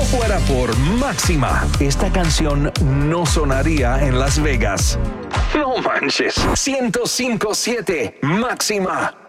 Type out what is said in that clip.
fuera por Máxima, esta canción no sonaría en Las Vegas. No manches. 105.7 Máxima.